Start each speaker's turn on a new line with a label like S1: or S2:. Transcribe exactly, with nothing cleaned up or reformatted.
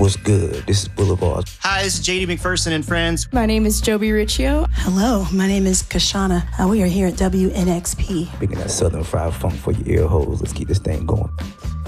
S1: What's good? This is Boulevard.
S2: Hi, this is J D McPherson and friends.
S3: My name is Joby Riccio.
S4: Hello, my name is Kashana. Uh, we are here at W N X P.
S1: Picking that Southern fried funk for your ear holes. Let's keep this thing going.